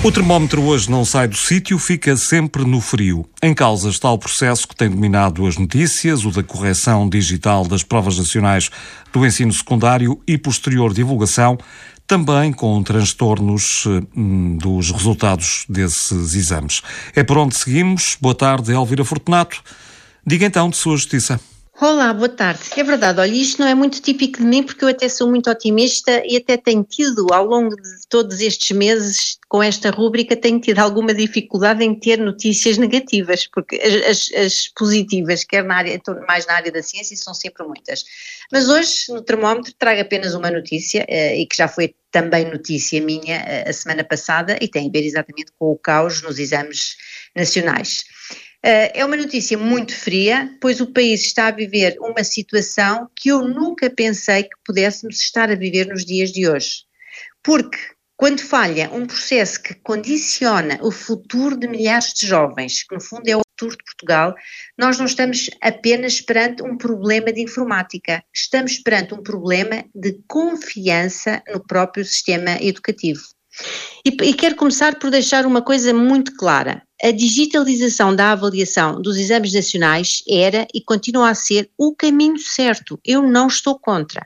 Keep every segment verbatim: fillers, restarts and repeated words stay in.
O termómetro hoje não sai do sítio, fica sempre no frio. Em causa está o processo que tem dominado as notícias, o da correção digital das provas nacionais do ensino secundário e posterior divulgação, também com transtornos hum, dos resultados desses exames. É por onde seguimos. Boa tarde, Elvira Fortunato. Diga então de sua justiça. Olá, boa tarde. É verdade, olha, isto não é muito típico de mim porque eu até sou muito otimista e até tenho tido, ao longo de todos estes meses, com esta rúbrica, tenho tido alguma dificuldade em ter notícias negativas, porque as, as, as positivas, quer na área, mais na área da ciência, são sempre muitas. Mas hoje, no termómetro, trago apenas uma notícia, eh, e que já foi também notícia minha eh, a semana passada, e tem a ver exatamente com o caos nos exames nacionais. É uma notícia muito fria, pois o país está a viver uma situação que eu nunca pensei que pudéssemos estar a viver nos dias de hoje. Porque quando falha um processo que condiciona o futuro de milhares de jovens, que no fundo é o futuro de Portugal, nós não estamos apenas perante um problema de informática, estamos perante um problema de confiança no próprio sistema educativo. E, e quero começar por deixar uma coisa muito clara. A digitalização da avaliação dos exames nacionais era e continua a ser o caminho certo. Eu não estou contra.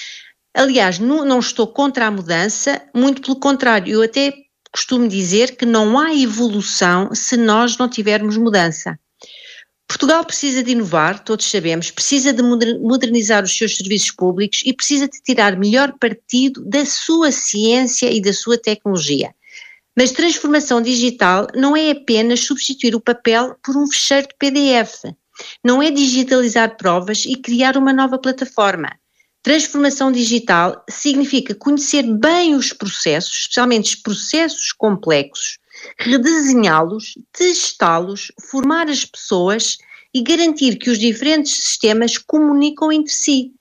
Aliás, não, não estou contra a mudança, muito pelo contrário. Eu até costumo dizer que não há evolução se nós não tivermos mudança. Portugal precisa de inovar, todos sabemos, precisa de modernizar os seus serviços públicos e precisa de tirar melhor partido da sua ciência e da sua tecnologia. Mas transformação digital não é apenas substituir o papel por um fecheiro de P D F, não é digitalizar provas e criar uma nova plataforma. Transformação digital significa conhecer bem os processos, especialmente os processos complexos, redesenhá-los, testá-los, formar as pessoas e garantir que os diferentes sistemas comunicam entre si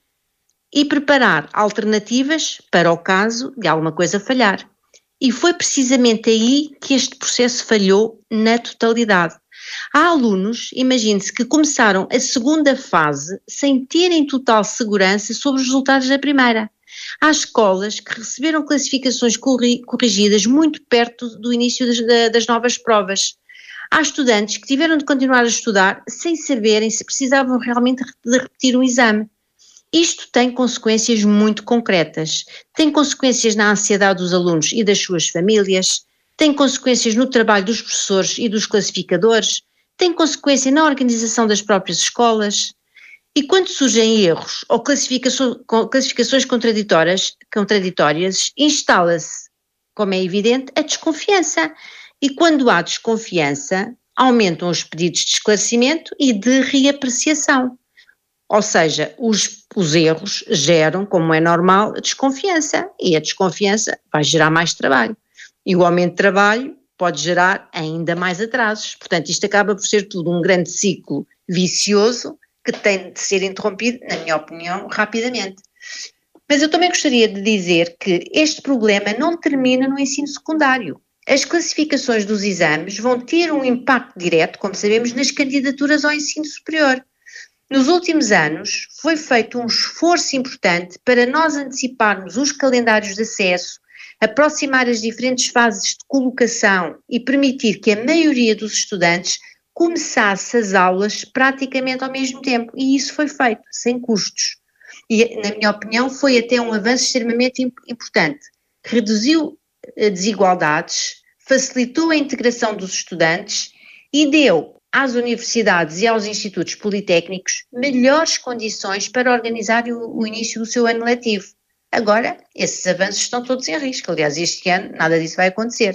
e preparar alternativas para o caso de alguma coisa falhar. E foi precisamente aí que este processo falhou na totalidade. Há alunos, imagine-se, que começaram a segunda fase sem terem total segurança sobre os resultados da primeira. Há escolas que receberam classificações corrigidas muito perto do início das, das novas provas. Há estudantes que tiveram de continuar a estudar sem saberem se precisavam realmente de repetir um exame. Isto tem consequências muito concretas. Tem consequências na ansiedade dos alunos e das suas famílias, tem consequências no trabalho dos professores e dos classificadores, tem consequência na organização das próprias escolas. E quando surgem erros ou classificações, classificações contraditórias, contraditórias, instala-se, como é evidente, a desconfiança. E quando há desconfiança, aumentam os pedidos de esclarecimento e de reapreciação. Ou seja, os, os erros geram, como é normal, a desconfiança. E a desconfiança vai gerar mais trabalho. E o aumento de trabalho pode gerar ainda mais atrasos. Portanto, isto acaba por ser tudo um grande ciclo vicioso que tem de ser interrompido, na minha opinião, rapidamente. Mas eu também gostaria de dizer que este problema não termina no ensino secundário. As classificações dos exames vão ter um impacto direto, como sabemos, nas candidaturas ao ensino superior. Nos últimos anos foi feito um esforço importante para nós anteciparmos os calendários de acesso, aproximar as diferentes fases de colocação e permitir que a maioria dos estudantes começasse as aulas praticamente ao mesmo tempo, e isso foi feito, sem custos. E, na minha opinião, foi até um avanço extremamente importante. Reduziu desigualdades, facilitou a integração dos estudantes e deu às universidades e aos institutos politécnicos melhores condições para organizar o, o início do seu ano letivo. Agora, esses avanços estão todos em risco. Aliás, este ano nada disso vai acontecer.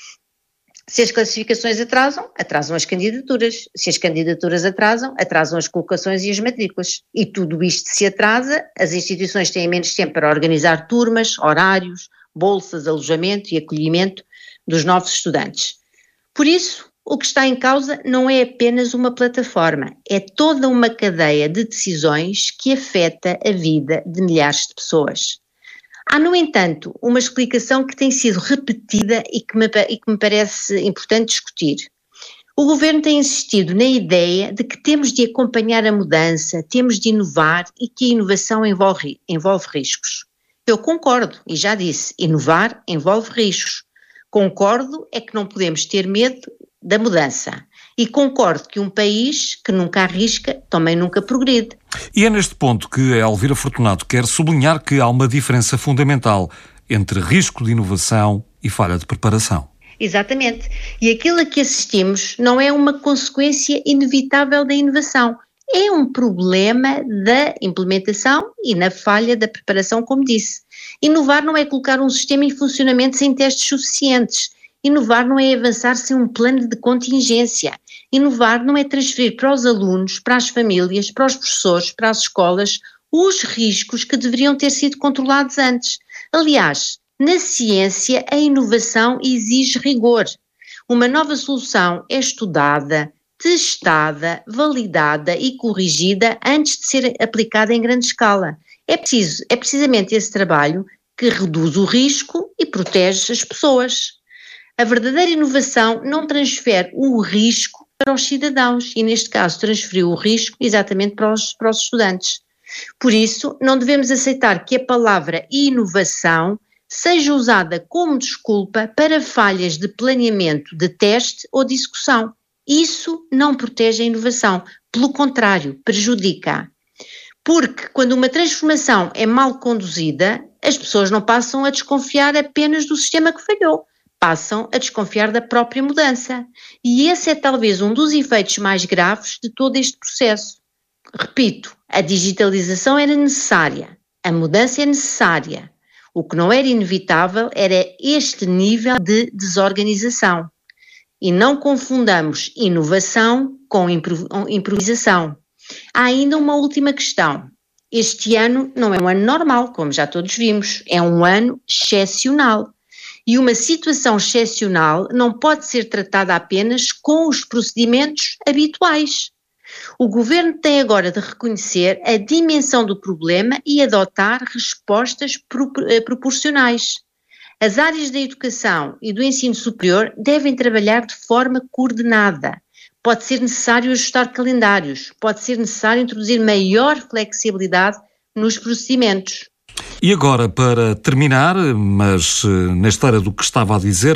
Se as classificações atrasam, atrasam as candidaturas. Se as candidaturas atrasam, atrasam as colocações e as matrículas. E tudo isto se atrasa, as instituições têm menos tempo para organizar turmas, horários, bolsas, alojamento e acolhimento dos novos estudantes. Por isso, o que está em causa não é apenas uma plataforma, é toda uma cadeia de decisões que afeta a vida de milhares de pessoas. Há, no entanto, uma explicação que tem sido repetida e que me, e que me parece importante discutir. O Governo tem insistido na ideia de que temos de acompanhar a mudança, temos de inovar e que a inovação envolve, envolve riscos. Eu concordo e já disse, inovar envolve riscos. Concordo é que não podemos ter medo da mudança. E concordo que um país que nunca arrisca também nunca progride. E é neste ponto que a Elvira Fortunato quer sublinhar que há uma diferença fundamental entre risco de inovação e falha de preparação. Exatamente. E aquilo a que assistimos não é uma consequência inevitável da inovação. É um problema da implementação e na falha da preparação, como disse. Inovar não é colocar um sistema em funcionamento sem testes suficientes. Inovar não é avançar sem um plano de contingência. Inovar não é transferir para os alunos, para as famílias, para os professores, para as escolas, os riscos que deveriam ter sido controlados antes. Aliás, na ciência, a inovação exige rigor. Uma nova solução é estudada, testada, validada e corrigida antes de ser aplicada em grande escala. É preciso, é precisamente esse trabalho que reduz o risco e protege as pessoas. A verdadeira inovação não transfere o risco para os cidadãos e, neste caso, transferiu o risco exatamente para os, para os estudantes. Por isso, não devemos aceitar que a palavra inovação seja usada como desculpa para falhas de planeamento, de teste ou de execução. Isso não protege a inovação, pelo contrário, prejudica-a. Porque quando uma transformação é mal conduzida, as pessoas não passam a desconfiar apenas do sistema que falhou, passam a desconfiar da própria mudança. E esse é talvez um dos efeitos mais graves de todo este processo. Repito, a digitalização era necessária, a mudança é necessária. O que não era inevitável era este nível de desorganização. E não confundamos inovação com improvisação. Há ainda uma última questão. Este ano não é um ano normal, como já todos vimos, é um ano excepcional. E uma situação excepcional não pode ser tratada apenas com os procedimentos habituais. O Governo tem agora de reconhecer a dimensão do problema e adotar respostas pro, proporcionais. As áreas da educação e do ensino superior devem trabalhar de forma coordenada. Pode ser necessário ajustar calendários, pode ser necessário introduzir maior flexibilidade nos procedimentos. E agora, para terminar, mas na esteira do que estava a dizer,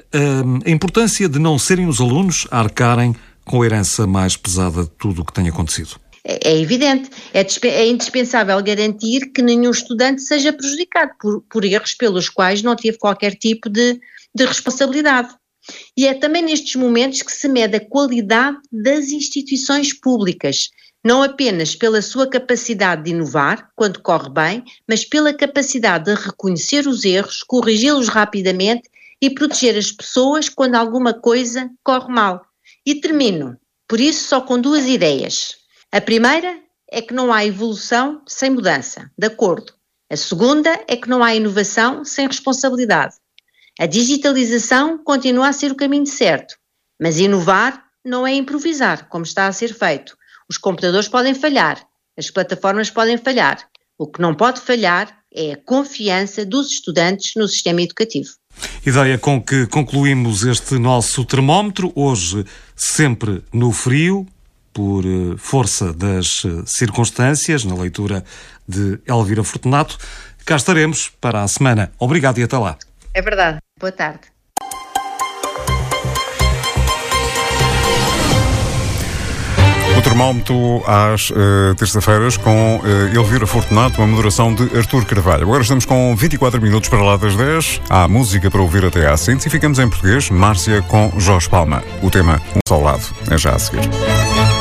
a importância de não serem os alunos a arcarem com a herança mais pesada de tudo o que tem acontecido. É, é evidente, é, é indispensável garantir que nenhum estudante seja prejudicado por, por erros pelos quais não teve qualquer tipo de, de responsabilidade. E é também nestes momentos que se mede a qualidade das instituições públicas, não apenas pela sua capacidade de inovar, quando corre bem, mas pela capacidade de reconhecer os erros, corrigi-los rapidamente e proteger as pessoas quando alguma coisa corre mal. E termino, por isso, só com duas ideias. A primeira é que não há evolução sem mudança, de acordo. A segunda é que não há inovação sem responsabilidade. A digitalização continua a ser o caminho certo, mas inovar não é improvisar, como está a ser feito. Os computadores podem falhar, as plataformas podem falhar. O que não pode falhar é a confiança dos estudantes no sistema educativo. Ideia com que concluímos este nosso termómetro, hoje sempre no frio, por força das circunstâncias, na leitura de Elvira Fortunato. Cá estaremos para a semana. Obrigado e até lá. É verdade. Boa tarde. O termómetro às uh, terça-feiras com uh, Elvira Fortunato, uma moderação de Artur Carvalho. Agora estamos com vinte e quatro minutos para lá das dez. Há música para ouvir até às cinco e ficamos em português. Márcia com Jorge Palma. O tema Um Só Lado. É já a seguir.